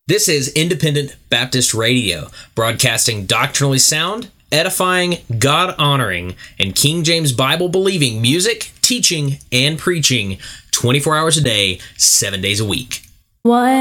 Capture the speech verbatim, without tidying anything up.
This is Independent Baptist Radio, broadcasting doctrinally sound, edifying, God-honoring, and King James Bible-believing music, teaching, and preaching twenty-four hours a day, seven days a week. What?